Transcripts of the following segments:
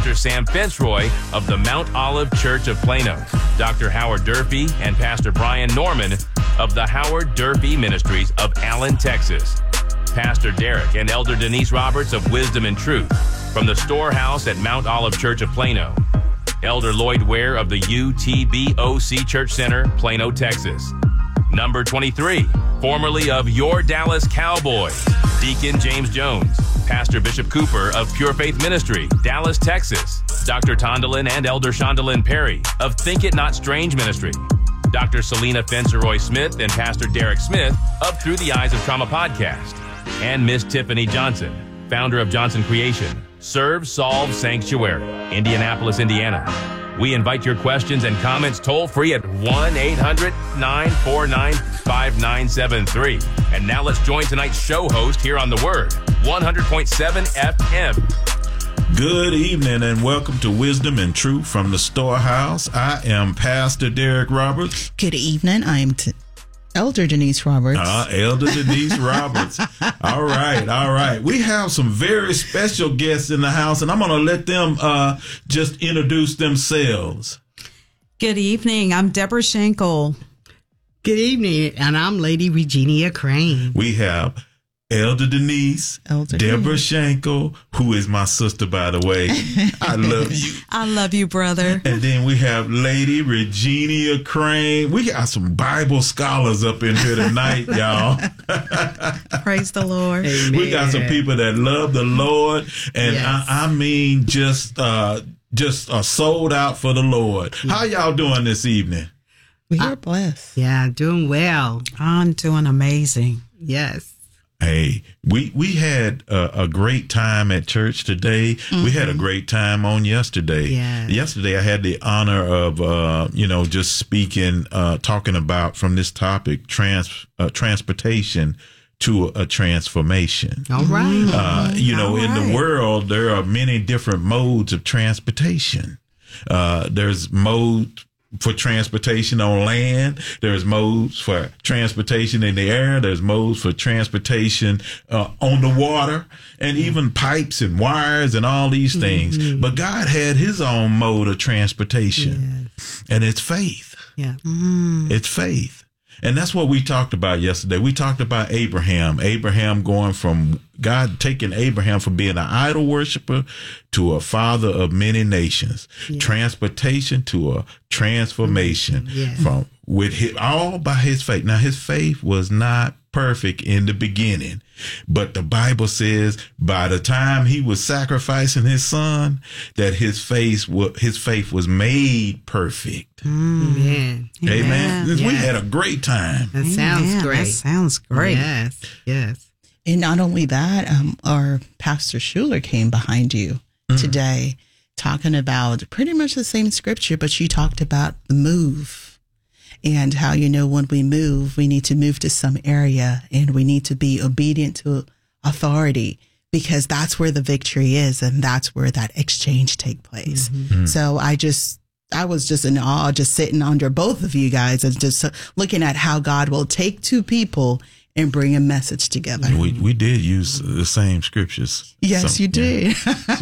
Dr. Sam Fitzroy of the Mount Olive Church of Plano, Dr. Howard Durfee and Pastor Brian Norman of the Howard Durfee Ministries of Allen, Texas, Pastor Derek and Elder Denise Roberts of Wisdom and Truth from the Storehouse at Mount Olive Church of Plano, Elder Lloyd Ware of the UTBOC Church Center, Plano, Texas. Number 23, formerly of Your Dallas Cowboys, Deacon James Jones, Pastor Bishop Cooper of Pure Faith Ministry, Dallas, Texas, Dr. Tondalyn and Elder Shondalyn Perry of Think It Not Strange Ministry, Dr. Selena Fenceroy Smith and Pastor Derek Smith of Through the Eyes of Trauma Podcast, and Miss Tiffany Johnson, founder of Johnson Creation, Serve Solve Sanctuary, Indianapolis, Indiana. We invite your questions and comments toll-free at 1-800-949-5973. And now let's join tonight's show host here on The Word, 100.7 FM. Good evening and welcome to Wisdom and Truth from the Storehouse. I am Pastor Derek Roberts. Good evening. I am Elder Denise Roberts. Elder Denise Roberts. All right. We have some very special guests in the house, and I'm going to let them just introduce themselves. Good evening. I'm Deborah Schenkel. Good evening, and I'm Lady Regina Crane. We have Elder Denise, Deborah Schenkel, who is my sister, by the way. I love you. I love you, brother. And then we have Lady Regina Crane. We got some Bible scholars up in here tonight, y'all. Praise the Lord. Amen. We got some people that love the Lord, and yes. I mean just sold out for the Lord. How y'all doing this evening? We are blessed. Yeah, doing well. I'm doing amazing. Yes. Hey, we had a great time at church today. Mm-hmm. We had a great time on yesterday. Yeah. Yesterday, I had the honor of, just speaking, talking about from this topic, transportation to a transformation. All right. In the world, there are many different modes of transportation. There's mode for transportation on land. There's modes for transportation in the air. There's modes for transportation on the water, and even pipes and wires and all these things. Mm-hmm. But God had his own mode of transportation, and it's faith. Yeah. Mm. It's faith. And that's what we talked about yesterday. We talked about Abraham going from God taking Abraham from being an idol worshiper to a father of many nations, transportation to a transformation from all by his faith. Now, his faith was not perfect in the beginning, but the Bible says by the time he was sacrificing his son, that his faith was made perfect. Amen. Amen. Yes. We had a great time. That sounds great. That sounds great. Yes. And not only that, our Pastor Schuler came behind you today talking about pretty much the same scripture, but you talked about the move. And how, when we move, we need to move to some area and we need to be obedient to authority, because that's where the victory is and that's where that exchange take place. Mm-hmm. So I was just in awe, just sitting under both of you guys and just looking at how God will take two people and bring a message together. We did use the same scriptures. Yes, you did.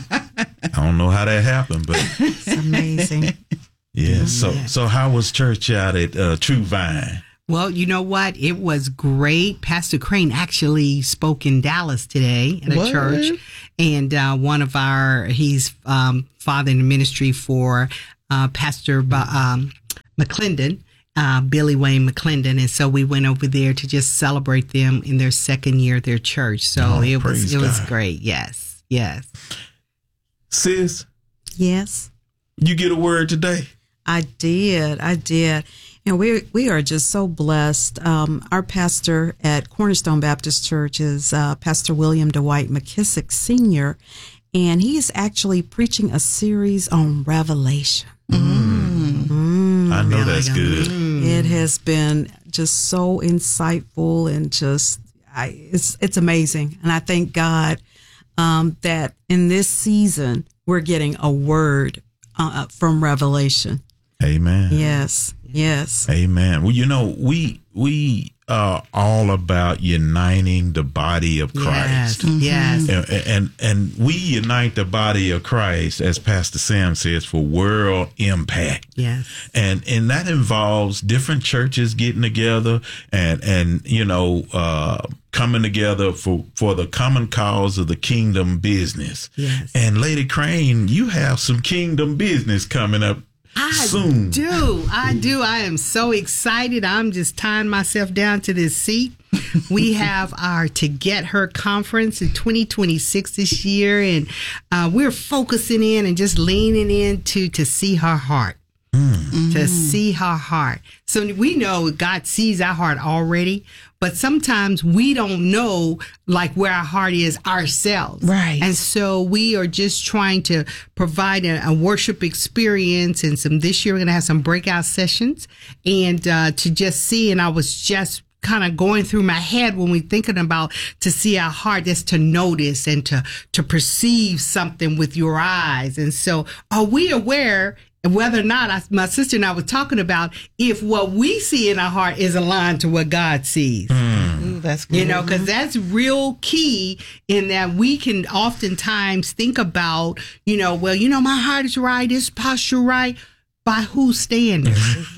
I don't know how that happened, but it's amazing. Yeah. So how was church out at True Vine? Well, you know what? It was great. Pastor Crane actually spoke in Dallas today at a church, and he's father in the ministry for Pastor McClendon, Billy Wayne McClendon, and so we went over there to just celebrate them in their second year of their church. So it was great. Yes. Sis? Yes. You get a word today? I did. And we are just so blessed. Our pastor at Cornerstone Baptist Church is Pastor William Dwight McKissick Sr., and he is actually preaching a series on Revelation. I know that's good. It has been just so insightful and just it's amazing. And I thank God that in this season we're getting a word from Revelation. Amen. Yes. Yes. Amen. Well, you know, we are all about uniting the body of Christ. Yes. And we unite the body of Christ, as Pastor Sam says, for world impact. Yes. And that involves different churches getting together and you know, coming together for the common cause of the kingdom business. Yes. And Lady Crane, you have some kingdom business coming up soon. I do. I am so excited. I'm just tying myself down to this seat. We have our To Get Her conference in 2026 this year, and we're focusing in and just leaning into to see her heart. To see her heart. So we know God sees our heart already, but sometimes we don't know like where our heart is ourselves. Right. And so we are just trying to provide a worship experience, and this year we're going to have some breakout sessions and to just see. And I was just kind of going through my head when we're thinking about to see our heart, that's to notice and to perceive something with your eyes. And so are we aware whether or not my sister and I were talking about if what we see in our heart is aligned to what God sees. Ooh, that's good. You know, because that's real key in that we can oftentimes think about, you know, well, you know, my heart is right, this posture right. By whose standard?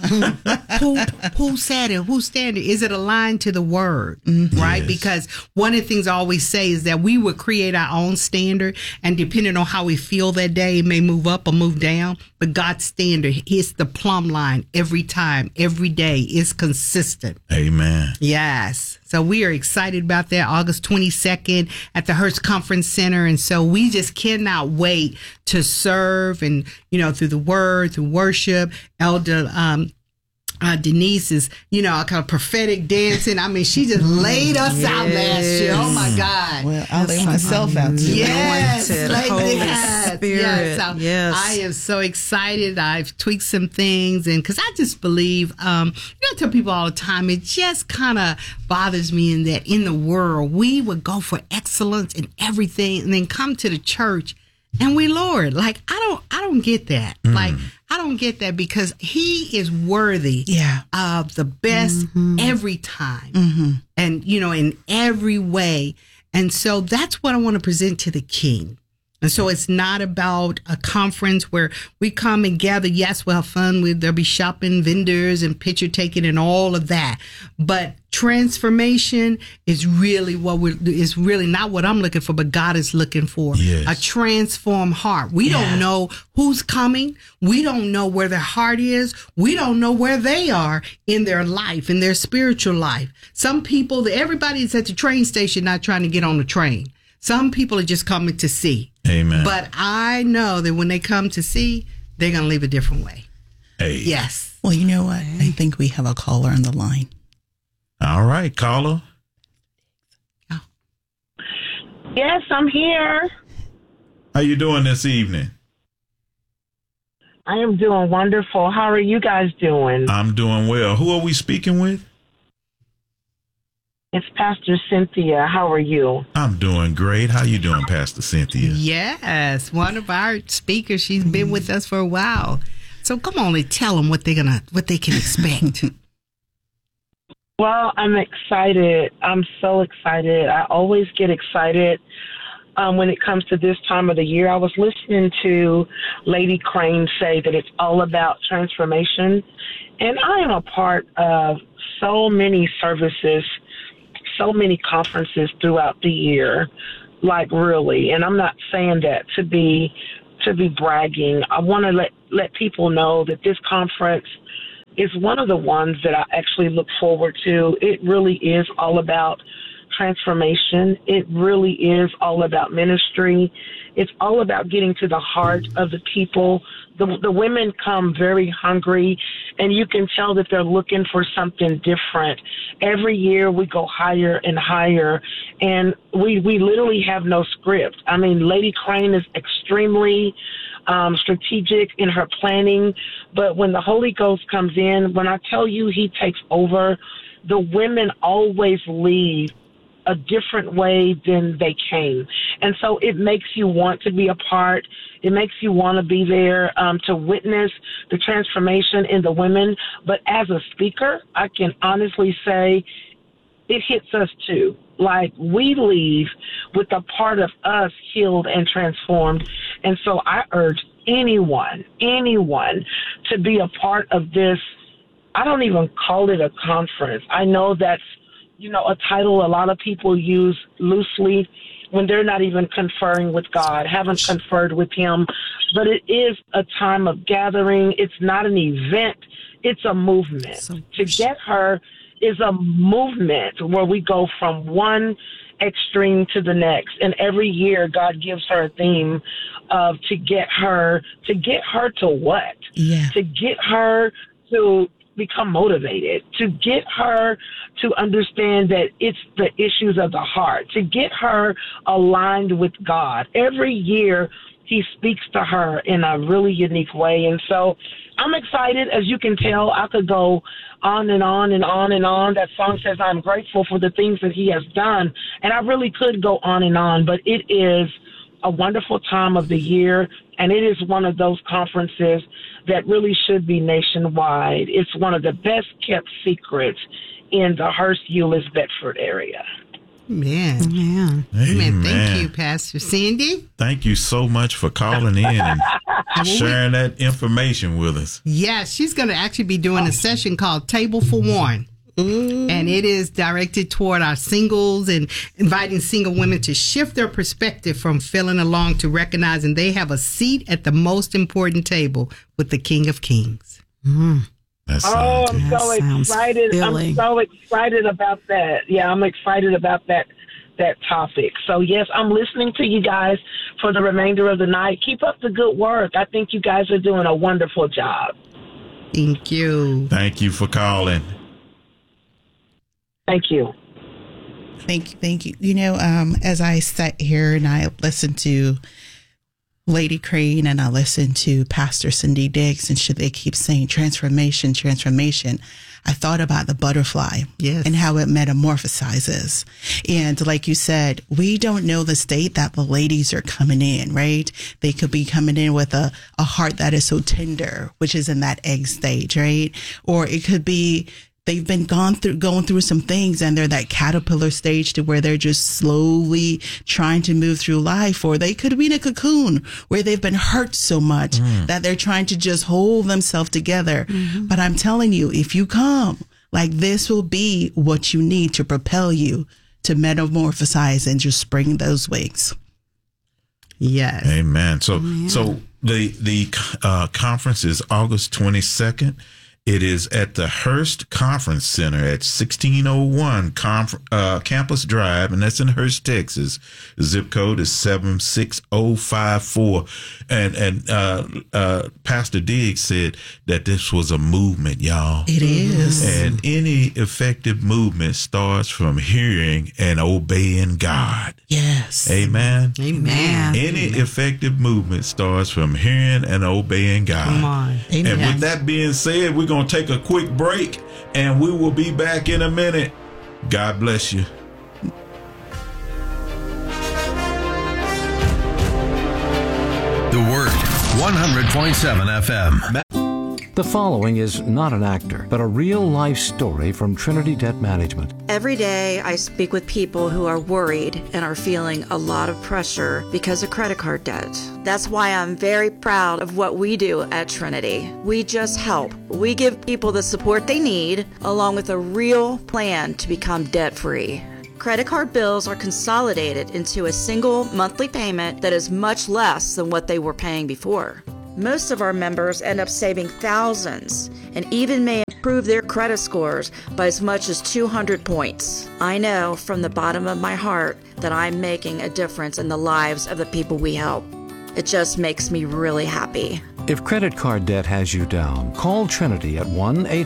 Who said it? Whose standard? Is it aligned to the word? Right? Yes. Because one of the things I always say is that we would create our own standard, and depending on how we feel that day, it may move up or move down. But God's standard is the plumb line every time, every day. It's consistent. Amen. Yes. So we are excited about that, August 22nd at the Hearst Conference Center. And so we just cannot wait to serve and, you know, through the word, through worship. Elder Denise is, you know, kind of prophetic dancing. I mean, she just laid us out last year. Oh, my God. Well, I'll lay myself out too. Yes, Anointed Holy Spirit. Yes, so Yes. I am so excited. I've tweaked some things, and because I just believe, you know, I tell people all the time, it just kind of bothers me in that in the world we would go for excellence in everything, and then come to the church and we lower it. Like I don't get that. Like I don't get that because He is worthy of the best every time, and you know, in every way. And so that's what I want to present to the King. And so it's not about a conference where we come and gather. Yes, we'll have fun. There'll be shopping, vendors, and picture taking, and all of that. But transformation is really is really not what I'm looking for, but God is looking for. Yes. A transformed heart. We don't know who's coming. We don't know where their heart is. We don't know where they are in their life, in their spiritual life. Some people, everybody's at the train station not trying to get on the train. Some people are just coming to see. Amen. But I know that when they come to see, they're going to leave a different way. Hey. Yes. Well, you know what? I think we have a caller on the line. All right, caller. Yes, I'm here. How you doing this evening? I am doing wonderful. How are you guys doing? I'm doing well. Who are we speaking with? It's Pastor Cynthia. How are you? I'm doing great. How you doing, Pastor Cynthia? Yes. One of our speakers, she's been with us for a while. So come on and tell them what they can expect. Well, I'm excited. I'm so excited. I always get excited when it comes to this time of the year. I was listening to Lady Crane say that it's all about transformation. And I am a part of so many services, so many conferences throughout the year, like really. And I'm not saying that to be bragging. I want to let people know that this conference is one of the ones that I actually look forward to. It really is all about transformation. It really is all about ministry. It's all about getting to the heart of the people. The women come very hungry, and you can tell that they're looking for something different. Every year we go higher and higher, and we literally have no script. I mean, Lady Crane is extremely strategic in her planning, but when the Holy Ghost comes in, when I tell you He takes over, the women always leave a different way than they came. And so it makes you want to be a part. It makes you want to be there to witness the transformation in the women. But as a speaker, I can honestly say it hits us too. Like, we leave with a part of us healed and transformed. And so I urge anyone to be a part of this. I don't even call it a conference. I know that's, a title a lot of people use loosely when they're not even conferring with God, haven't conferred with him. But it is a time of gathering. It's not an event. It's a movement. To Get Her is a movement where we go from one extreme to the next. And every year God gives her a theme of to get her to what? Yeah. To get her to become motivated, to get her to understand that it's the issues of the heart, to get her aligned with God. Every year he speaks to her in a really unique way. And so I'm excited. As you can tell, I could go on and on and on and on. That song says I'm grateful for the things that he has done. And I really could go on and on, but it is a wonderful time of the year. And it is one of those conferences that really should be nationwide. It's one of the best kept secrets in the Hurst-Euless Bedford area. Amen. Thank you, Pastor Cindy. Thank you so much for calling in and sharing that information with us. Yes, she's going to actually be doing a session called Table for One. And it is directed toward our singles and inviting single women to shift their perspective from feeling alone to recognizing they have a seat at the most important table with the King of Kings. I'm so excited. I'm so excited about that. Yeah, I'm excited about that topic. So, yes, I'm listening to you guys for the remainder of the night. Keep up the good work. I think you guys are doing a wonderful job. Thank you. Thank you for calling. Thank you. Thank you. As I sat here and I listened to Lady Crane and I listened to Pastor Cindy Diggs, and they keep saying transformation, I thought about the butterfly and how it metamorphosizes. And like you said, we don't know the state that the ladies are coming in, right? They could be coming in with a heart that is so tender, which is in that egg stage, right? Or it could be they've been going through some things and they're that caterpillar stage to where they're just slowly trying to move through life. Or they could be in a cocoon where they've been hurt so much that they're trying to just hold themselves together. Mm-hmm. But I'm telling you, if you come, like, this will be what you need to propel you to metamorphosize and just spring those wings. Yes. Amen. So the conference is August 22nd. It is at the Hurst Conference Center at 1601 Campus Drive, and that's in Hurst, Texas. The zip code is 76054. And Pastor Diggs said that this was a movement, y'all. It is. And any effective movement starts from hearing and obeying God. Yes. Amen. Amen. Any effective movement starts from hearing and obeying God. Come on. Amen. And with that being said, we're going to take a quick break and we will be back in a minute. God bless you. The Word, 100.7 FM. The following is not an actor, but a real-life story from Trinity Debt Management. Every day I speak with people who are worried and are feeling a lot of pressure because of credit card debt. That's why I'm very proud of what we do at Trinity. We just help. We give people the support they need, along with a real plan to become debt-free. Credit card bills are consolidated into a single monthly payment that is much less than what they were paying before. Most of our members end up saving thousands and even may improve their credit scores by as much as 200 points. I know from the bottom of my heart that I'm making a difference in the lives of the people we help. It just makes me really happy. If credit card debt has you down, call Trinity at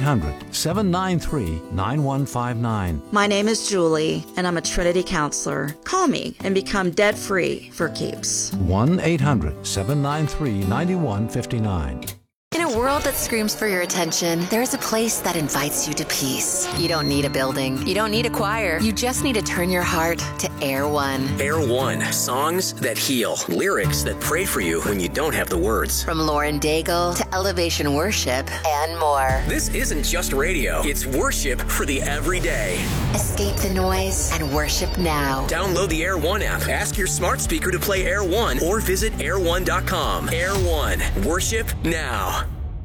1-800-793-9159. My name is Julie, and I'm a Trinity counselor. Call me and become debt-free for keeps. 1-800-793-9159. In a world that screams for your attention, there's a place that invites you to peace. You don't need a building. You don't need a choir. You just need to turn your heart to Air One. Air One. Songs that heal. Lyrics that pray for you when you don't have the words. From Lauren Daigle to Elevation Worship and more. This isn't just radio. It's worship for the everyday. Escape the noise and worship now. Download the Air One app. Ask your smart speaker to play Air One or visit air1.com. Air One. Worship now.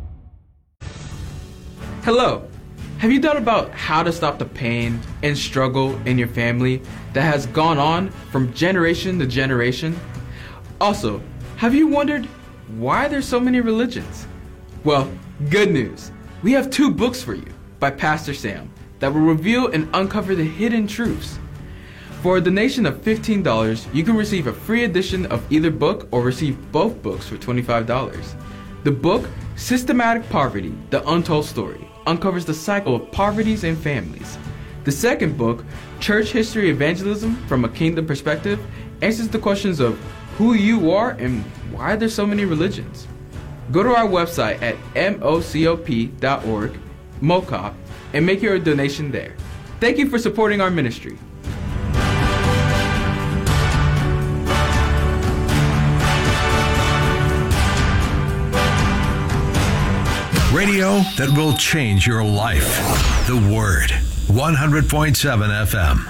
Hello. Have you thought about how to stop the pain and struggle in your family that has gone on from generation to generation? Also, have you wondered why there's so many religions? Well, good news. We have 2 books for you by Pastor Sam that will reveal and uncover the hidden truths. For a donation of $15, you can receive a free edition of either book or receive both books for $25. The book, Systematic Poverty, The Untold Story, uncovers the cycle of poverties and families. The second book, Church History Evangelism from a Kingdom Perspective, answers the questions of who you are and why there's so many religions. Go to our website at mocop.org, MOCOP, and make your donation there. Thank you for supporting our ministry. Radio that will change your life. The Word. 100.7 FM.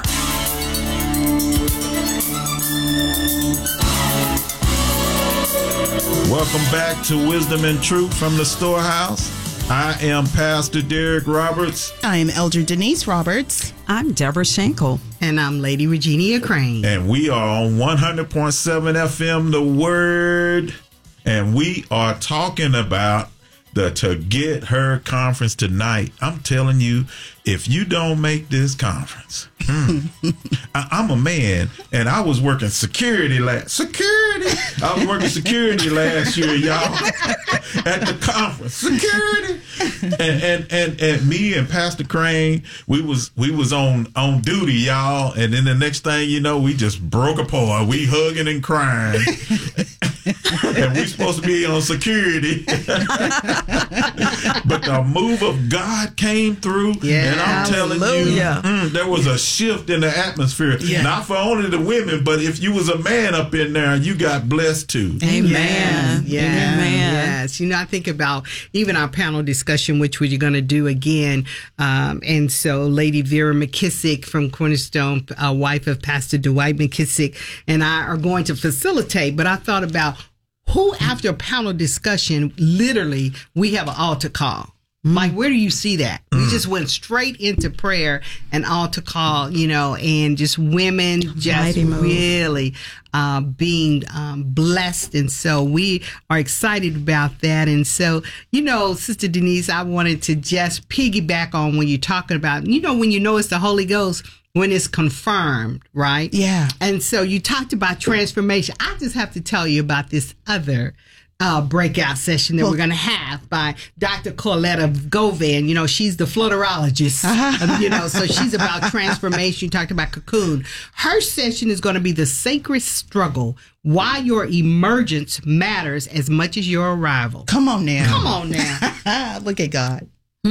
Welcome back to Wisdom and Truth from the Storehouse. I am Pastor Derek Roberts. I'm Elder Denise Roberts. I'm Deborah Schenkel. And I'm Lady Regina Crane. And we are on 100.7 FM, The Word. And we are talking about the To Get Her conference tonight. I'm telling you, if you don't make this conference, I'm a man, and I was working security last year, y'all, at the conference. Security, and me and Pastor Crane, we was on duty, y'all, and then the next thing you know, we just broke apart. We hugging and crying. And we supposed to be on security. But the move of God came through. Yeah, and I'm telling you, there was a shift in the atmosphere. Yeah. Not for only the women, but if you was a man up in there, you got blessed too. Amen. Yeah. Amen. Yes. You know, I think about even our panel discussion, which we're going to do again. And so Lady Vera McKissick from Cornerstone, wife of Pastor Dwight McKissick, and I are going to facilitate. But I thought about who, after a panel discussion, literally, we have an altar call. Like, where do you see that? We just went straight into prayer and altar call, you know, and just women just really being blessed. And so we are excited about that. And so, you know, Sister Denise, I wanted to just piggyback on when you're talking about, you know, when you know it's the Holy Ghost, when it's confirmed, right? Yeah. And so you talked about transformation. I just have to tell you about this other breakout session that we're going to have by Dr. Coletta Govan. You know, she's the flutterologist, you know, so she's about transformation. You talked about cocoon. Her session is going to be the sacred struggle, why your emergence matters as much as your arrival. Come on now. Come on now. Look at God.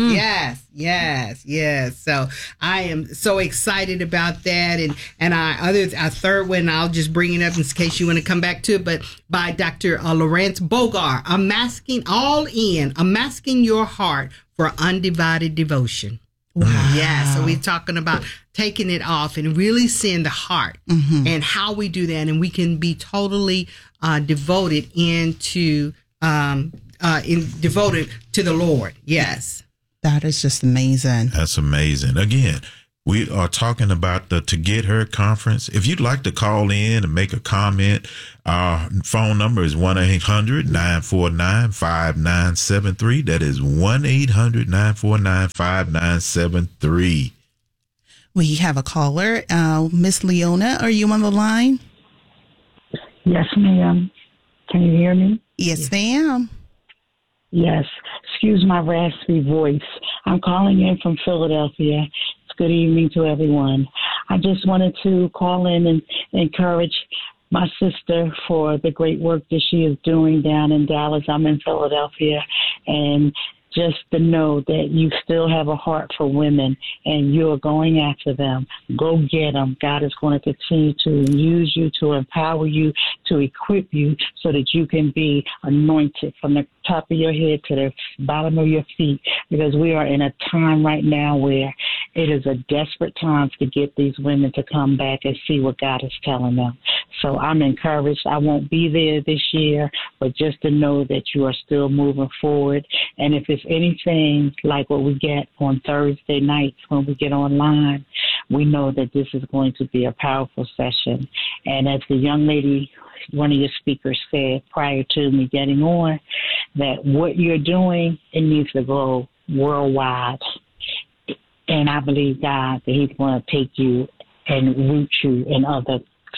Yes. So I am so excited about that. And our third one, I'll just bring it up in case you want to come back to it, but by Dr. Lawrence Bogar, unmasking your heart for undivided devotion. Wow. Yeah. So we're talking about taking it off and really seeing the heart and how we do that. And we can be totally devoted devoted to the Lord. Yes. That is just amazing. That's amazing. Again, we are talking about the To Get Her conference. If you'd like to call in and make a comment, our phone number is 1-800-949-5973. That is 1-800-949-5973. We have a caller. Miss Leona, are you on the line? Yes, ma'am. Can you hear me? Yes, ma'am. Yes. Excuse my raspy voice. I'm calling in from Philadelphia. It's good evening to everyone. I just wanted to call in and encourage my sister for the great work that she is doing down in Dallas. I'm in Philadelphia. And just to know that you still have a heart for women and you're going after them. Go get them. God is going to continue to use you, to empower you, to equip you so that you can be anointed from the top of your head to the bottom of your feet, because we are in a time right now where it is a desperate time to get these women to come back and see what God is telling them. So I'm encouraged. I won't be there this year, but just to know that you are still moving forward. And if it's anything like what we get on Thursday nights when we get online, we know that this is going to be a powerful session. And as the young lady, one of your speakers said prior to me getting on, that what you're doing, it needs to go worldwide. And I believe God that He's going to take you and root you in other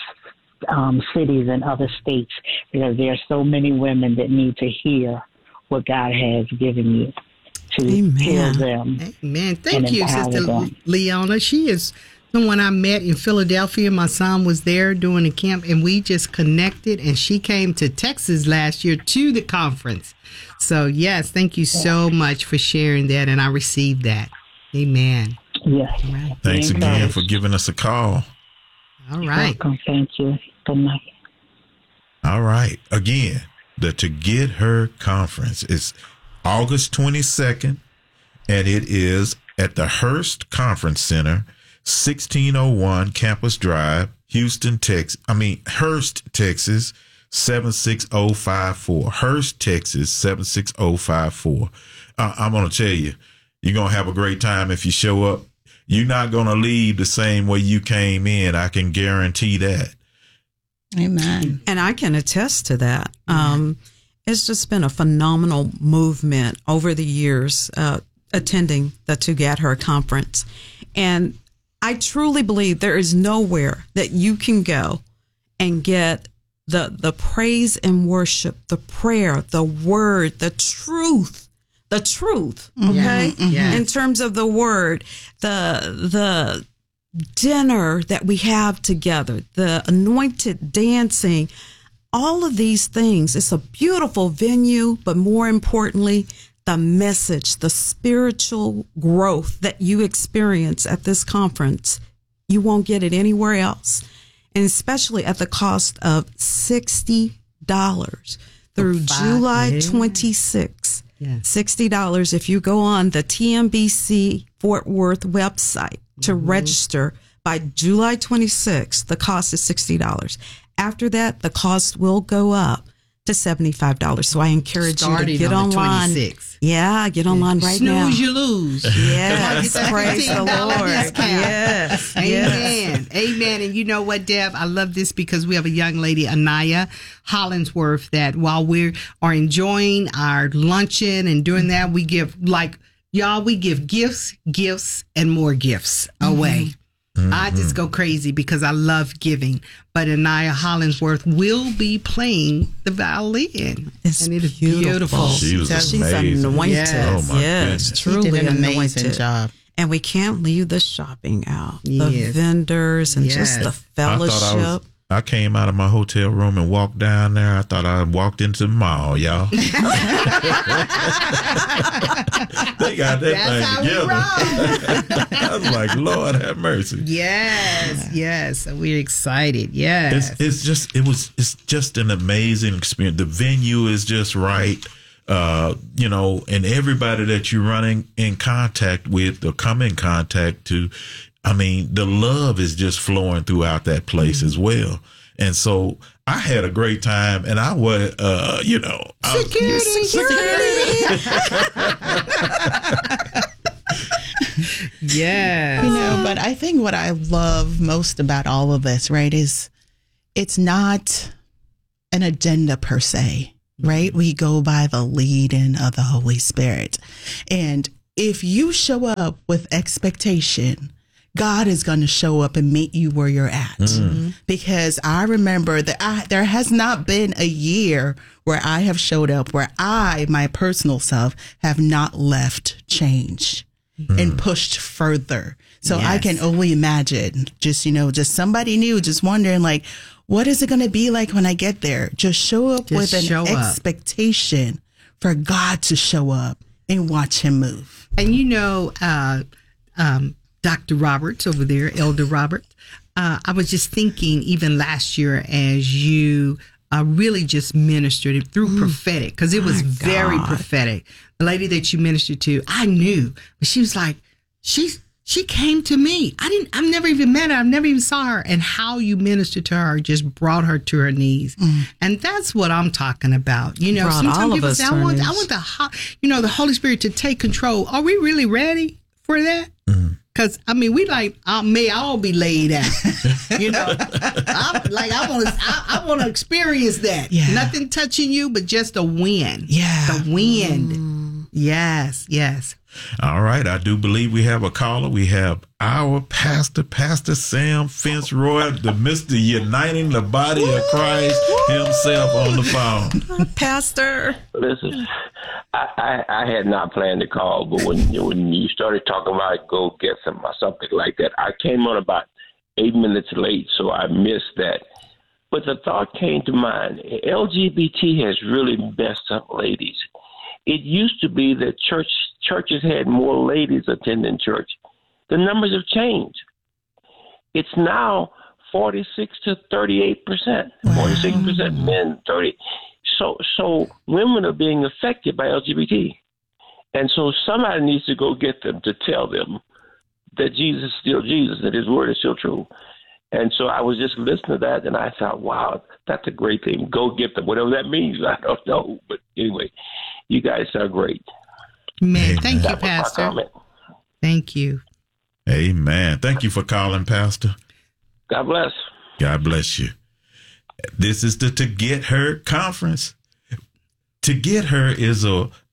cities and other states, because there are so many women that need to hear what God has given you to heal them. Amen. Thank you, Sister Leona. She is someone I met in Philadelphia. My son was there doing a camp, and we just connected, and she came to Texas last year to the conference. So, yes, thank you so much for sharing that, and I received that. Amen. Yes. Right. Thanks again for giving us a call. All right. Welcome. Thank you. Good night. All right. Again, the To Get Her Conference is August 22nd, and it is at the Hearst Conference Center, 1601 Campus Drive, Houston, Texas. Hearst, Texas, 76054. Hearst, Texas, 76054. I'm going to tell you, you're going to have a great time if you show up. You're not going to leave the same way you came in. I can guarantee that. Amen. And I can attest to that. It's just been a phenomenal movement over the years attending the To Get Her conference. And I truly believe there is nowhere that you can go and get the praise and worship, the prayer, the word, the truth, okay? Yes. In terms of the word, the dinner that we have together, the anointed dancing, all of these things. It's a beautiful venue, but more importantly, the message, the spiritual growth that you experience at this conference, you won't get it anywhere else. And especially at the cost of $60 through July 26th. Yes. $60 if you go on the TMBC Fort Worth website to register by July 26th. The cost is $60. After that, the cost will go up to $75. So I encourage you to get online. Yeah, get online right now. Snooze, you lose. Yes, praise the Lord. Yes, amen, amen. And you know what, Deb? I love this because we have a young lady, Anaya Hollingsworth, that while we are enjoying our luncheon and doing that, we give we give gifts, and more gifts away. I just go crazy because I love giving. But Anaya Hollingsworth will be playing the violin. And it is beautiful. She's anointed. Yes, Oh, yes, truly did an amazing anointed. job. And we can't leave the shopping out. The vendors and just the fellowship. I came out of my hotel room and walked down there. I thought I walked into the mall, y'all. They got that thing together. I was like, Lord have mercy. Yes. So we're excited. Yes. It's just an amazing experience. The venue is just right. And everybody that you're running in contact with or come in contact to, the love is just flowing throughout that place as well. And so I had a great time, and I was, Security. Yeah. But I think what I love most about all of this, right, is it's not an agenda per se, right? We go by the leading of the Holy Spirit. And if you show up with expectation, God is going to show up and meet you where you're at. Because I remember that there has not been a year where I have showed up where I, my personal self, have not left change and pushed further. So I can only imagine just somebody new, just wondering what is it going to be like when I get there? Just show up with an expectation for God to show up and watch him move. And Dr. Roberts over there, Elder Roberts, I was just thinking even last year as you really just ministered it through prophetic, because it was very prophetic. The lady that you ministered to, I knew, but she was like, she came to me. I've never even met her. I've never even saw her. And how you ministered to her just brought her to her knees. And that's what I'm talking about. Sometimes people say, I want the Holy Spirit to take control. Are we really ready for that? Because, may all be laid out. I want to experience that. Yeah. Nothing touching you, but just the wind. Yeah. The wind. Yes. All right. I do believe we have a caller. We have our pastor, Pastor Sam Fitzroy, the Mr. Uniting the Body of Christ himself on the phone. Pastor. Listen, I had not planned to call, but when you started talking about go get some or something like that, I came on about 8 minutes late, so I missed that. But the thought came to mind, LGBT has really messed up ladies. It used to be that churches had more ladies attending church. The numbers have changed. It's now 46 to 38%. 46% men, 30. So women are being affected by LGBT. And so somebody needs to go get them to tell them that Jesus is still Jesus, that his word is still true. And so I was just listening to that, and I thought, wow, that's a great thing. Go get them, whatever that means. I don't know. But anyway, you guys are great. Man, thank you, Pastor. Thank you. Amen. Thank you for calling, Pastor. God bless. God bless you. This is the To Get Her conference. To Get Her is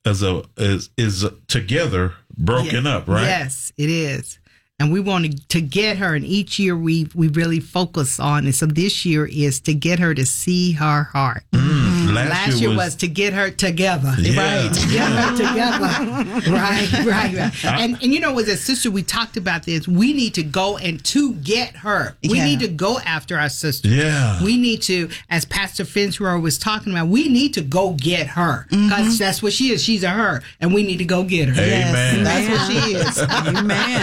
together broken up, right? Yes, it is. And we wanted to get her, and each year we really focus on it. So this year is to get her to see her heart. Last year was to get her together. Yeah. Right. To get her together. Right. And as a sister, we talked about this. We need to go and to get her. We need to go after our sister. Yeah. We need to, as Pastor Fitzroy was talking about, we need to go get her. Because that's what she is. She's a her. And we need to go get her. Amen. Yes, that's what she is.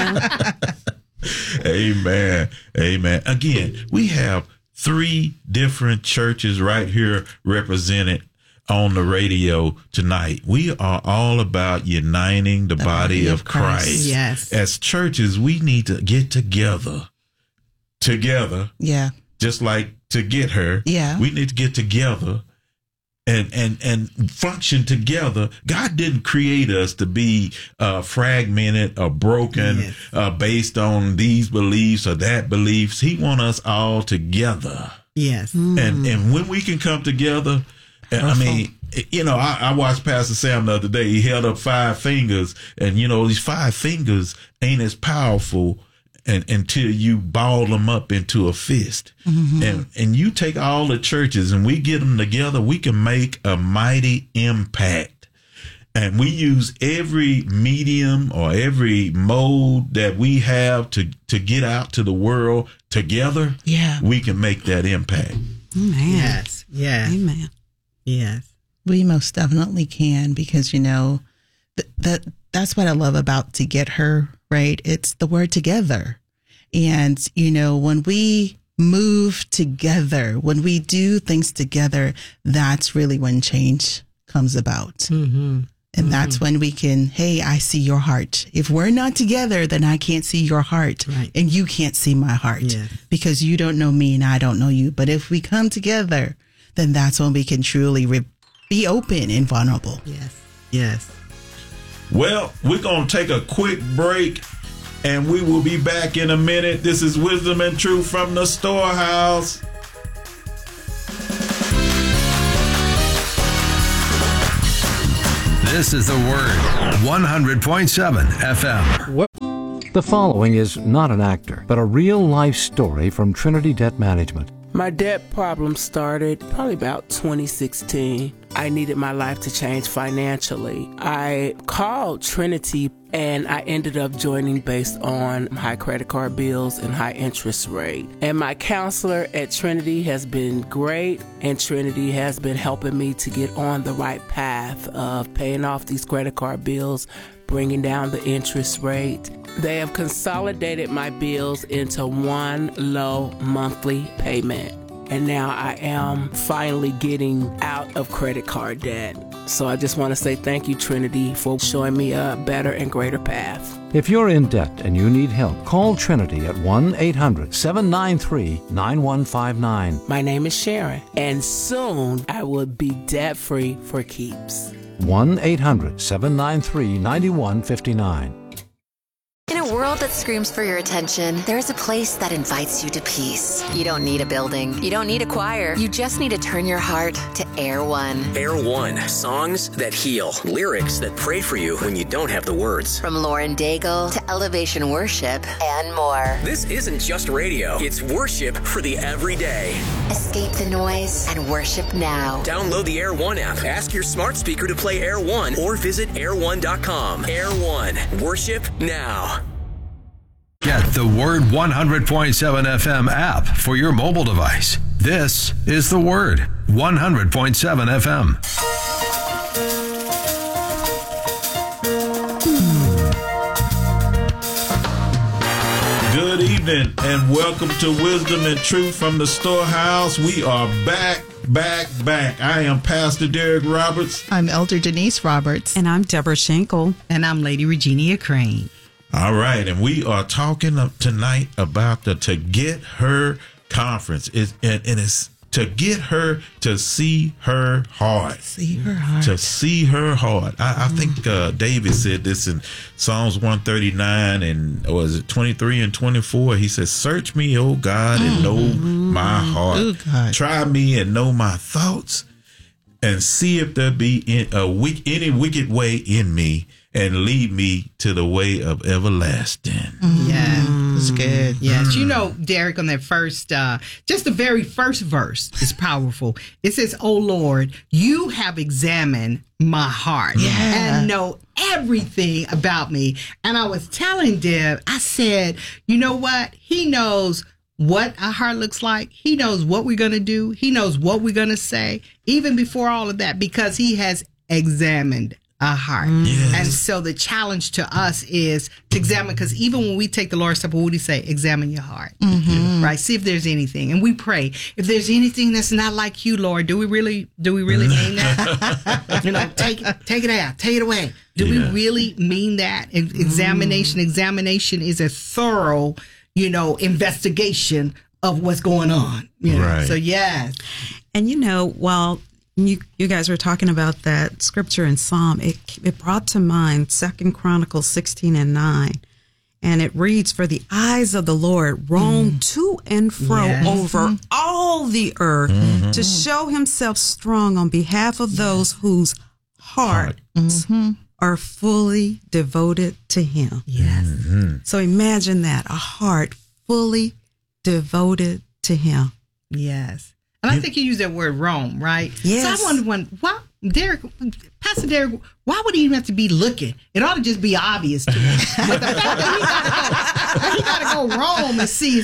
Amen. Amen. Again, we have 3 different churches right here represented on the radio tonight. We are all about uniting the body of Christ. Yes. As churches, we need to get together. Yeah. Just like to get her. Yeah. We need to get together and function together. God didn't create us to be fragmented or broken based on these beliefs or that beliefs. He wants us all together. Yes. And when we can come together, I watched Pastor Sam the other day. He held up 5 fingers, and these 5 fingers ain't as powerful until you ball them up into a fist. And you take all the churches and we get them together, we can make a mighty impact. And we use every medium or every mode that we have to get out to the world together. Yeah, we can make that impact. Amen. Yes. Yeah. Amen. Yes. We most definitely can, because that's what I love about To Get Her, right? It's the word together. And, when we move together, when we do things together, that's really when change comes about. And that's when we can, hey, I see your heart. If we're not together, then I can't see your heart. Right. And you can't see my heart because you don't know me and I don't know you. But if we come together, then that's when we can truly be open and vulnerable. Yes. Well, we're going to take a quick break and we will be back in a minute. This is Wisdom and Truth from the Storehouse. This is The Word, 100.7 FM. The following is not an actor, but a real-life story from Trinity Debt Management. My debt problem started probably about 2016. I needed my life to change financially. I called Trinity and I ended up joining based on high credit card bills and high interest rate. And my counselor at Trinity has been great, and Trinity has been helping me to get on the right path of paying off these credit card bills, bringing down the interest rate. They have consolidated my bills into one low monthly payment. And now I am finally getting out of credit card debt. So I just want to say thank you, Trinity, for showing me a better and greater path. If you're in debt and you need help, call Trinity at 1-800-793-9159. My name is Sharon, and soon I will be debt-free for keeps. 1-800-793-9159. In a world that screams for your attention, there's a place that invites you to peace. You don't need a building. You don't need a choir. You just need to turn your heart to Air One. Air One, songs that heal, lyrics that pray for you when you don't have the words. From Lauren Daigle to Elevation Worship and more. This isn't just radio. It's worship for the everyday. Escape the noise and worship now. Download the Air One app. Ask your smart speaker to play Air One or visit air1.com. Air One, worship now. Get the Word 100.7 FM app for your mobile device. This is the Word 100.7 FM. Good evening and welcome to Wisdom and Truth from the Storehouse. We are back. I am Pastor Derek Roberts. I'm Elder Denise Roberts. And I'm Deborah Schenkel. And I'm Lady Regina Crane. All right, and we are talking tonight about the To Get Her conference. It's to get her to see her heart. See her heart. To see her heart. I think David said this in Psalms 139 and was it 23 and 24? He says, "Search me, O God, and know my heart. Oh, God. Try me and know my thoughts, and see if there be any wicked way in me, and lead me to the way of everlasting." Yeah, it's good. Yes, you know, Derek, on that first, just the very first verse is powerful. It says, "Oh Lord, you have examined my heart and know everything about me." And I was telling Deb, I said, you know what? He knows what our heart looks like. He knows what we're going to do. He knows what we're going to say, even before all of that, because he has examined our heart. Yes. And so the challenge to us is to examine, because even when we take the Lord's Supper, what would he say? Examine your heart, right? See if there's anything. And we pray, if there's anything that's not like you, Lord, do we really mean that? You know, take it out, take it away. Do we really mean that? Examination is a thorough, investigation of what's going on. Right. So, yes. And, while you guys were talking about that scripture in Psalm, it brought to mind 2 Chronicles 16:9. And it reads, "For the eyes of the Lord roam to and fro over all the earth to show himself strong on behalf of those whose hearts are fully devoted to him." Yes. So imagine that, a heart fully devoted to him. Yes. And I think you use that word roam, right? Yes. So I wonder why, Pastor Derek, why would he even have to be looking? It ought to just be obvious to him. But the fact that he got to go roam and see,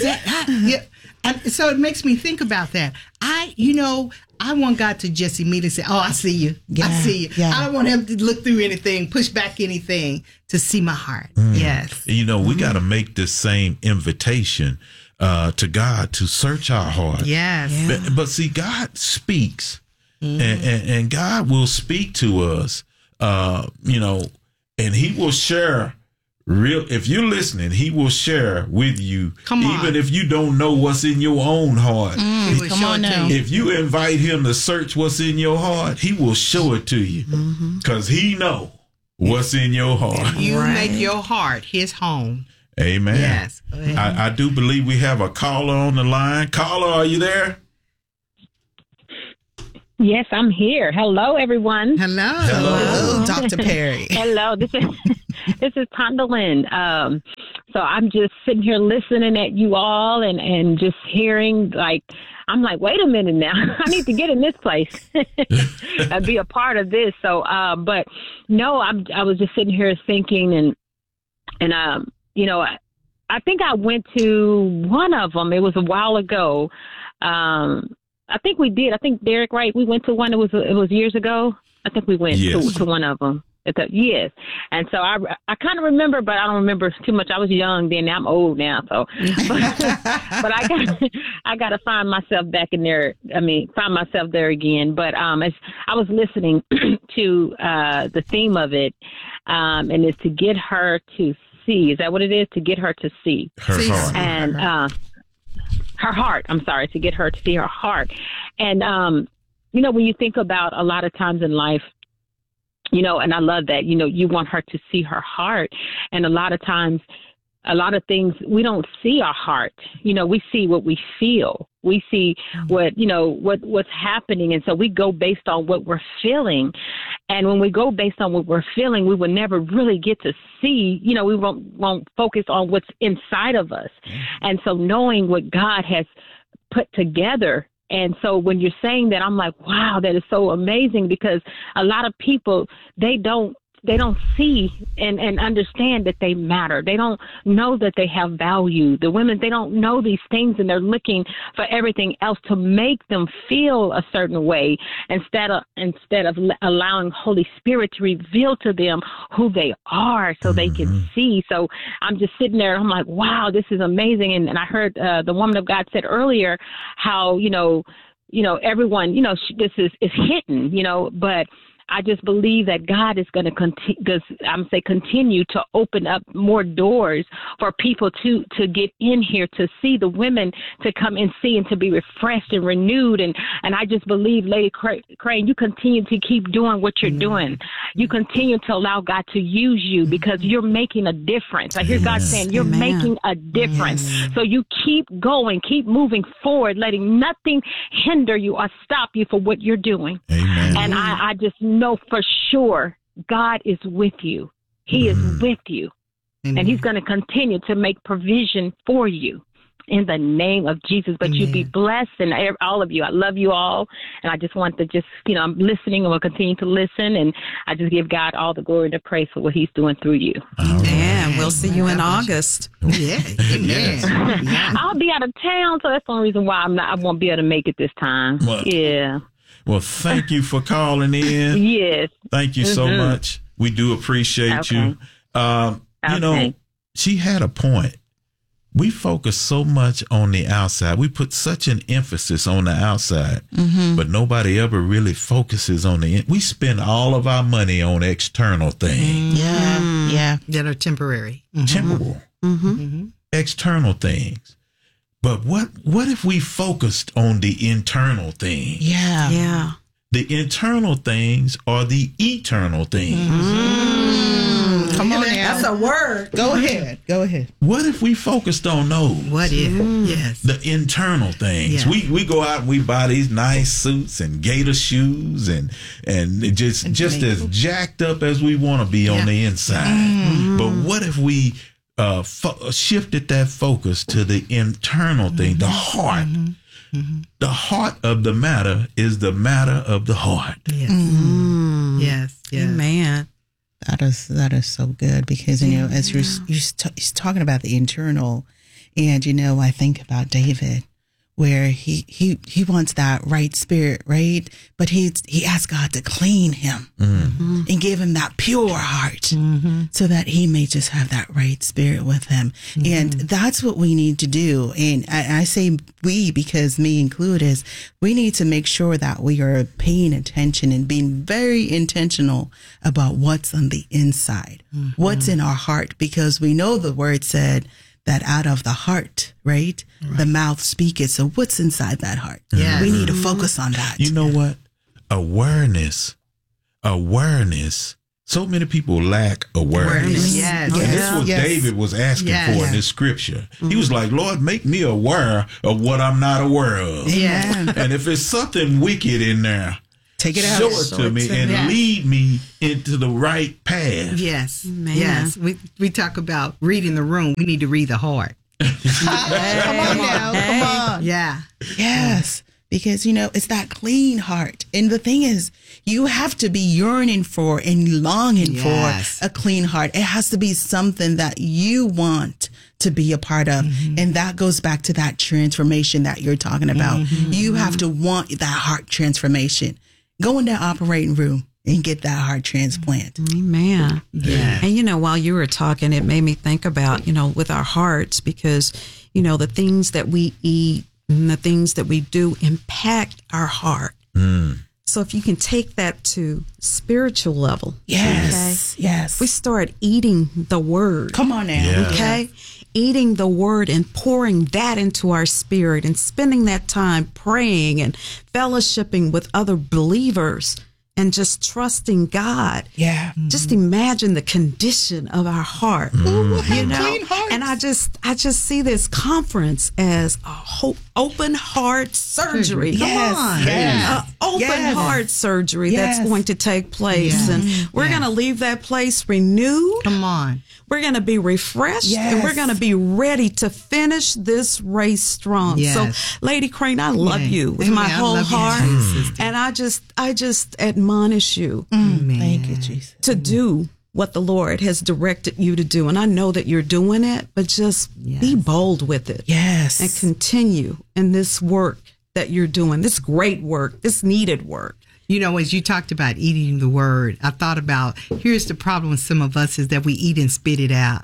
and so it makes me think about that. I want God to just immediately say, "Oh, I see you. I see you." Yeah. I don't want him to look through anything, push back anything to see my heart. Yes. We got to make this same invitation to God to search our heart. Yes. Yeah. But see, God speaks, and God will speak to us, and he will share if you're listening, he will share with you, even if you don't know what's in your own heart. Come on now. If you invite him to search what's in your heart, he will show it to you, because he know what's in your heart. You make your heart his home. Amen. Yes. I do believe we have a caller on the line. Caller, are you there? Yes, I'm here. Hello, everyone. Hello, Dr. Perry. Hello, this is Tondalyn. So I'm just sitting here listening at you all and just hearing, like, I'm like, wait a minute now. I need to get in this place and be a part of this. So, but no, I was just sitting here thinking and you know, I think I went to one of them. It was a while ago. I think we did. I think Derek, right? We went to one. It was years ago. I think we went to one of them. Yes. And so I kind of remember, but I don't remember too much. I was young then. Now I'm old now. So, but I got to find myself back in there. I mean, find myself there again. But as I was listening to the theme of it, and it's to get her to see. Is that what it is? To get her to see. Her heart. And her heart. I'm sorry. To get her to see her heart. And, you know, when you think about a lot of times in life, you know, and I love that, you know, you want her to see her heart. And a lot of times, a lot of things, we don't see our heart. You know, we see what we feel. We see what, you know, what's happening. And so we go based on what we're feeling. And when we go based on what we're feeling, we will never really get to see, you know, we won't focus on what's inside of us. And so knowing what God has put together. And so when you're saying that, I'm like, wow, that is so amazing, because a lot of people, they don't see and understand that they matter. They don't know that they have value. The women, they don't know these things, and they're looking for everything else to make them feel a certain way instead of allowing Holy Spirit to reveal to them who they are so they can see. So I'm just sitting there and I'm like, wow, this is amazing. And I heard the woman of God said earlier how, you know, everyone, you know, this is hidden, you know, but I just believe that God is going to continue to open up more doors for people to get in here, to see the women, to come and see and to be refreshed and renewed. And I just believe, Lady Crane, you continue to keep doing what you're doing. You continue to allow God to use you, because you're making a difference. I hear God saying you're making a difference. So you keep going, keep moving forward, letting nothing hinder you or stop you for what you're doing. Amen. And I just know for sure God is with you. He is with you. And he's going to continue to make provision for you in the name of Jesus. But you be blessed, and all of you. I love you all. And I just want to I'm listening and will continue to listen. And I just give God all the glory and the praise for what he's doing through you. And we'll see you in August. Yeah. Amen. I'll be out of town, so that's the only reason why I won't be able to make it this time. Well, thank you for calling in. Yes. Thank you so much. We do appreciate you. You know, she had a point. We focus so much on the outside. We put such an emphasis on the outside, but nobody ever really focuses on the. We spend all of our money on external things. That are temporary. Temporal. External things. But what if we focused on the internal things? Yeah. The internal things are the eternal things. Come on now. That's a word. Go ahead. What if we focused on those? What if? Yes. The internal things. Yeah. We go out and we buy these nice suits and gator shoes and just as jacked up as we want to be on the inside. But what if we shifted that focus to the internal thing, the heart? The heart of the matter is the matter of the heart. Yes. Amen. That is so good, because, you know, as you're talking about the internal, and, you know, I think about David, where he wants that right spirit, right? But he asks God to clean him and give him that pure heart so that he may just have that right spirit with him. And that's what we need to do. And I say we, because me included, is we need to make sure that we are paying attention and being very intentional about what's on the inside, what's in our heart, because we know the word said that out of the heart, right? The mouth speaketh. So what's inside that heart? Yeah. We need to focus on that. You know what? Awareness. So many people lack awareness. Yes. And this is what David was asking for in this scripture. He was like, Lord, make me aware of what I'm not aware of. Yeah. And if it's something wicked in there, Take it out. Show it to me and lead me into the right path. Yes. Man. Yes. We talk about reading the room. We need to read the heart. Come on now. Come on. Yeah. Yes. Because, it's that clean heart. And the thing is, you have to be yearning for and longing for a clean heart. It has to be something that you want to be a part of. Mm-hmm. And that goes back to that transformation that you're talking about. Mm-hmm. You have to want that heart transformation. Go in that operating room and get that heart transplant. Amen. Yeah. And, while you were talking, it made me think about, with our hearts, because, the things that we eat and the things that we do impact our heart. Mm. So if you can take that to spiritual level. Yes. Okay, yes. We start eating the word. Come on now. Yeah. Okay. Eating the word and pouring that into our spirit and spending that time praying and fellowshipping with other believers and just trusting God. Yeah. Just imagine the condition of our heart. Ooh, clean hearts. And I just see this conference as a open heart surgery. Yes. Open heart surgery that's going to take place. And we're going to leave that place renewed. Come on. We're going to be refreshed and we're going to be ready to finish this race strong. Yes. So, Lady Crane, I love you with my whole heart. And I just admonish you Thank you, Jesus. to do what the Lord has directed you to do. And I know that you're doing it, but just be bold with it. Yes. And continue in this work that you're doing, this great work, this needed work. As you talked about eating the word, I thought about, here's the problem with some of us is that we eat and spit it out.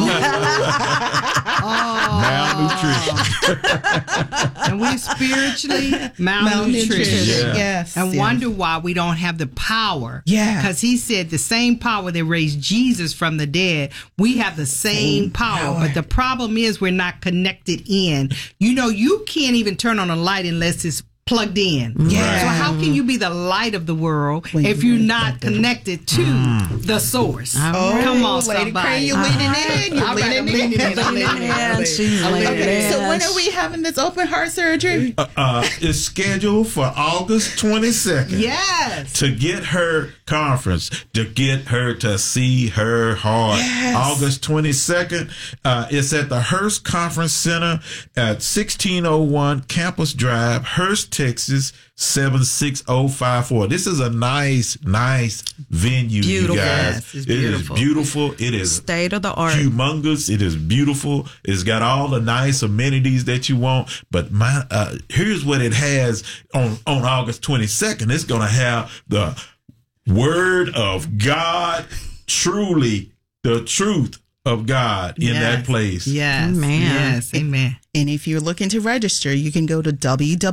Malnutrition. And we spiritually malnutrition. Yes. And wonder why we don't have the power. Yeah. Because he said the same power that raised Jesus from the dead, we have the same power. But the problem is we're not connected in. You can't even turn on a light unless it's plugged in. Yeah. So how can you be the light of the world if you're not connected to the source? Come on, Lady somebody. Crane, you're leaning in. You're leaning in. So when are we having this open heart surgery? It's scheduled for August 22nd. Yes. To get her conference, to get her to see her heart. Yes. August 22nd. It's at the Hearst Conference Center at 1601 Campus Drive, Hearst, Texas 76054. This is a nice venue, Beautiful. you guys. Yes, it's beautiful. It is beautiful. It is state of the art. Humongous. It is beautiful. It's got all the nice amenities that you want. But here's what it has on August 22nd. It's going to have the Word of God, truly the truth of God in that place. Yes. Amen. Yes. Amen. And if you're looking to register, you can go to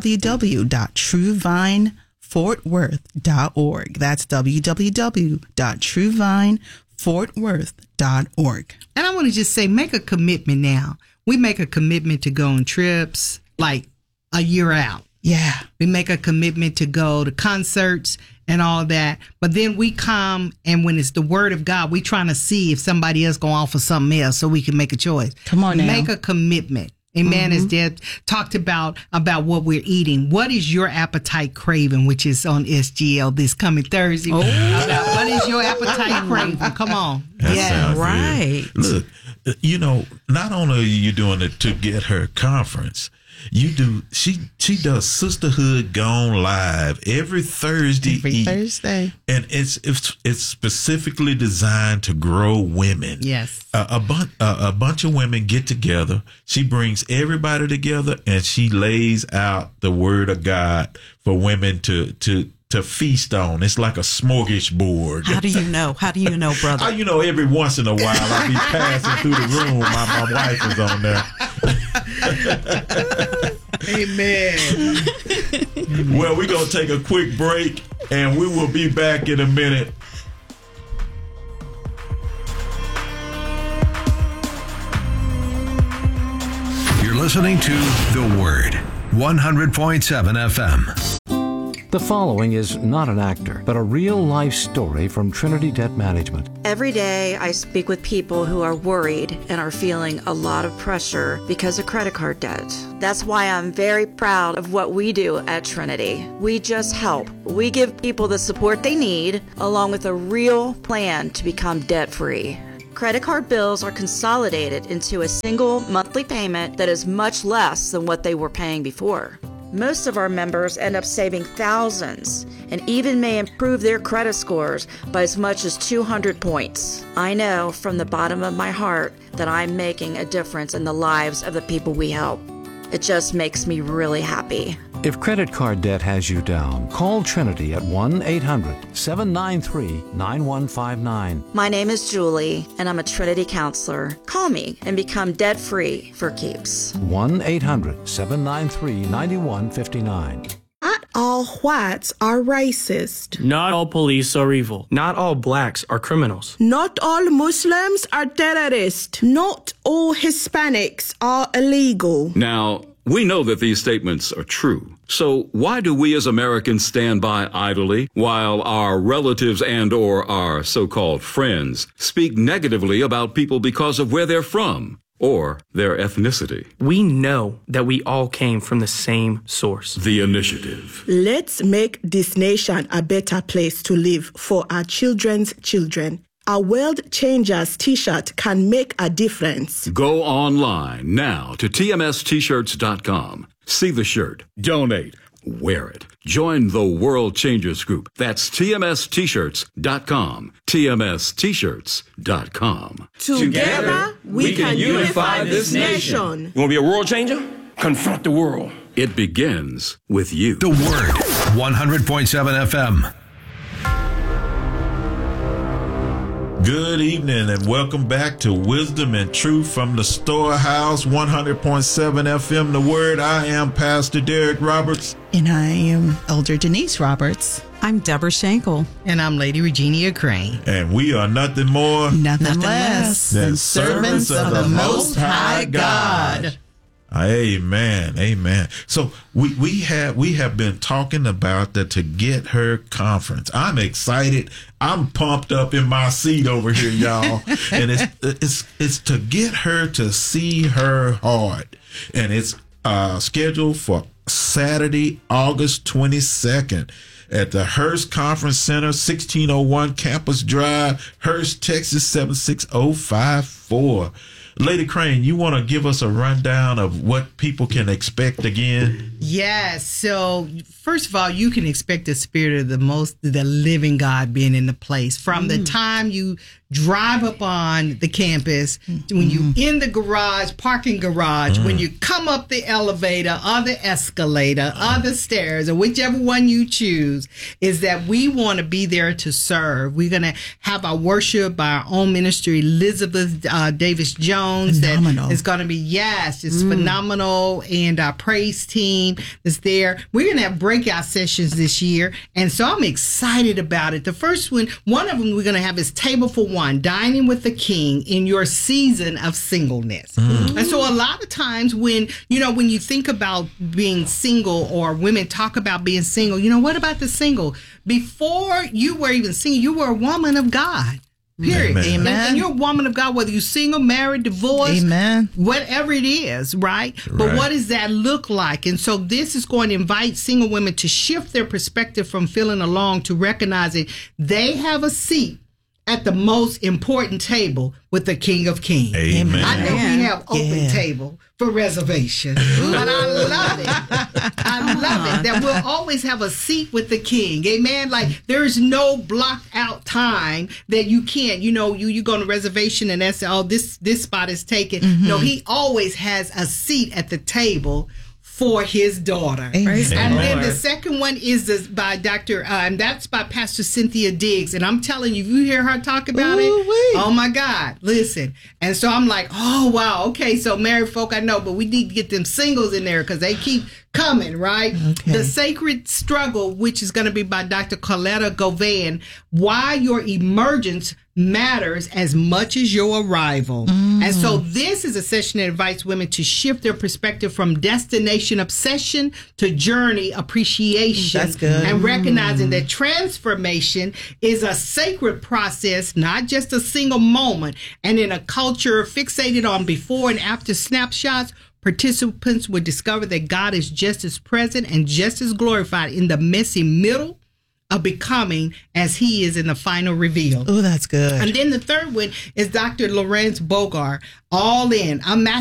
www.truevinefortworth.org. That's www.truevinefortworth.org. And I want to just say, make a commitment now. We make a commitment to go on trips like a year out. Yeah. We make a commitment to go to concerts and all that. But then we come, and when it's the word of God, we trying to see if somebody else going to offer something else so we can make a choice. Come on now. Make a commitment. Amen. As Deb talked about what we're eating. What is your appetite craving, which is on SGL this coming Thursday? What is your appetite craving? Come on. That right. Look, not only are you doing it to get her conference, she does Sisterhood Gone Live every Thursday. Thursday. And it's specifically designed to grow women. Yes. A bunch of women get together. She brings everybody together and she lays out the word of God for women to feast on. It's like a smorgasbord. How do you know? Brother? Every once in a while I'll be passing through the room. My wife is on there. Amen. Well, we're going to take a quick break and we will be back in a minute. You're listening to The Word, 100.7 FM. The following is not an actor, but a real-life story from Trinity Debt Management. Every day, I speak with people who are worried and are feeling a lot of pressure because of credit card debt. That's why I'm very proud of what we do at Trinity. We just help. We give people the support they need, along with a real plan to become debt-free. Credit card bills are consolidated into a single monthly payment that is much less than what they were paying before. Most of our members end up saving thousands and even may improve their credit scores by as much as 200 points. I know from the bottom of my heart that I'm making a difference in the lives of the people we help. It just makes me really happy. If credit card debt has you down, call Trinity at 1-800-793-9159. My name is Julie, and I'm a Trinity counselor. Call me and become debt-free for keeps. 1-800-793-9159. Not all whites are racist. Not all police are evil. Not all blacks are criminals. Not all Muslims are terrorists. Not all Hispanics are illegal. Now, we know that these statements are true. So why do we as Americans stand by idly while our relatives and/or our so-called friends speak negatively about people because of where they're from or their ethnicity? We know that we all came from the same source. The Initiative. Let's make this nation a better place to live for our children's children. A World Changers t-shirt can make a difference. Go online now to tmstshirts.com. See the shirt, donate, wear it. Join the World Changers group. That's tmstshirts.com. tmstshirts.com. Together, we can unify this nation. You want to be a world changer? Confront the world. It begins with you. The Word, 100.7 FM. Good evening and welcome back to Wisdom and Truth from the Storehouse, 100.7 FM. The Word. I am Pastor Derek Roberts. And I am Elder Denise Roberts. I'm Deborah Schenkel. And I'm Lady Regina Crane. And we are nothing more, nothing less than servants of the Most High God. Amen. Amen. So we have been talking about the To Get Her conference. I'm excited. I'm pumped up in my seat over here, y'all. And it's to get her to see her heart. And it's scheduled for Saturday, August 22nd at the Hearst Conference Center, 1601 Campus Drive, Hearst, Texas, 76054. Lady Crane, you want to give us a rundown of what people can expect again? Yes. So, first of all, you can expect the Spirit of the living God being in the place from the time you drive up on the campus, when you in the garage, parking garage, when you come up the elevator or the escalator or the stairs or whichever one you choose, is that we want to be there to serve. We're going to have our worship by our own ministry, Elizabeth Davis Jones. Phenomenal. That is going to be, just phenomenal. And our praise team is there. We're going to have breakout sessions this year. And so I'm excited about it. The first one of them we're going to have is Table for One. Dining with the King in your season of singleness. And so a lot of times when you think about being single or women talk about being single, what about the single? Before you were even single, you were a woman of God. Period. Amen. And you're a woman of God, whether you're single, married, divorced, whatever it is, right? But what does that look like? And so this is going to invite single women to shift their perspective from feeling alone to recognizing they have a seat at the most important table with the King of Kings. Amen. I know we have open table for reservation, but I love it. I love it that we'll always have a seat with the King. Amen. Like there's no blocked out time that you can't, you go on a reservation and that's, this spot is taken. No, he always has a seat at the table for his daughter. Amen. And then the second one is by Dr. And that's by Pastor Cynthia Diggs. And I'm telling you, if you hear her talk about it, oh my God, listen. And so I'm like, oh wow, okay, so married folk I know, but we need to get them singles in there because they keep coming, right? Okay. The Sacred Struggle, which is going to be by Dr. Coletta Govan, why your emergence matters as much as your arrival. And so this is a session that invites women to shift their perspective from destination obsession to journey appreciation. That's good. And recognizing that transformation is a sacred process, not just a single moment. And in a culture fixated on before and after snapshots, participants would discover that God is just as present and just as glorified in the messy middle of becoming as he is in the final reveal. Oh, that's good. And then the third one is Dr. Laurence Bogart, All In.